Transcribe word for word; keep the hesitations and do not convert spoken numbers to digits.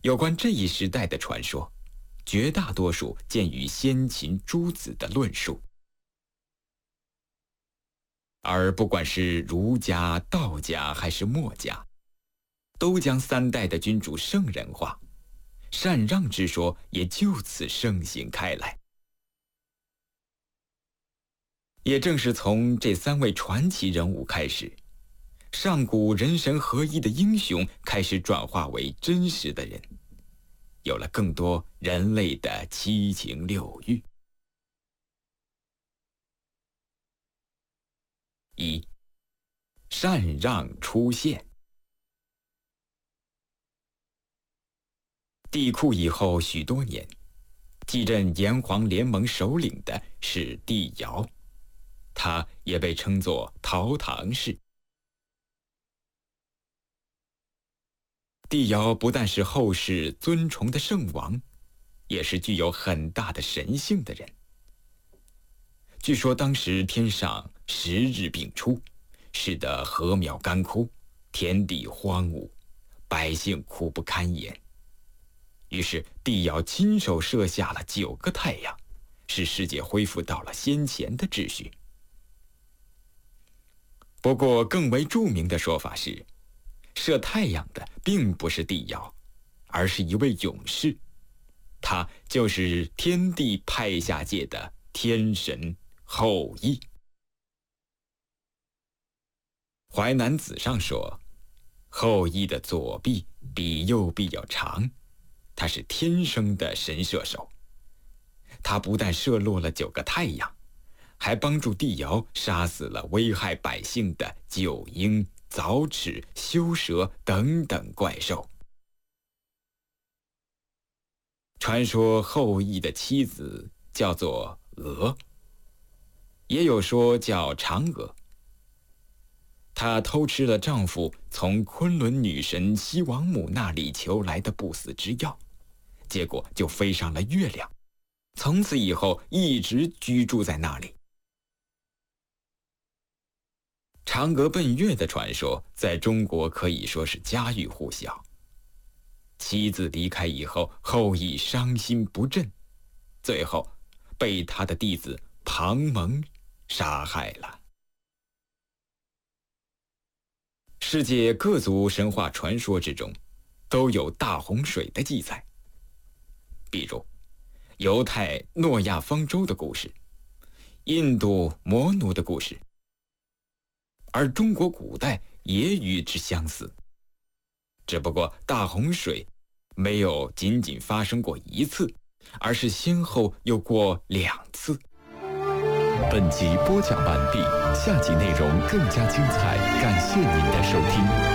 有关这一时代的传说，绝大多数见于先秦诸子的论述。而不管是儒家、道家还是墨家，都将三代的君主圣人化，禅让之说也就此盛行开来。也正是从这三位传奇人物开始，上古人神合一的英雄开始转化为真实的人，有了更多人类的七情六欲。一，禅让出现。帝喾以后许多年，继任炎黄联盟首领的是帝尧，他也被称作陶唐氏。帝尧不但是后世尊崇的圣王，也是具有很大的神性的人。据说当时天上十日并出，使得禾苗干枯，田地荒芜，百姓苦不堪言。于是帝尧亲手射下了九个太阳，使世界恢复到了先前的秩序。不过更为著名的说法是，射太阳的并不是帝尧，而是一位勇士，他就是天帝派下界的天神后羿。淮南子上说，后羿的左臂比右臂要长，他是天生的神射手。他不但射落了九个太阳，还帮助帝尧杀死了危害百姓的九婴、凿齿、修蛇等等怪兽。传说后羿的妻子叫做娥，也有说叫嫦娥。她偷吃了丈夫从昆仑女神西王母那里求来的不死之药，结果就飞上了月亮，从此以后一直居住在那里。嫦娥奔月的传说在中国可以说是家喻户晓。妻子离开以后，后羿伤心不振，最后被他的弟子庞蒙杀害了。世界各族神话传说之中，都有大洪水的记载，比如犹太诺亚方舟的故事，印度魔奴的故事，而中国古代也与之相似。只不过大洪水没有仅仅发生过一次，而是先后有过两次。 本集播讲完毕，下集内容更加精彩，感谢您的收听。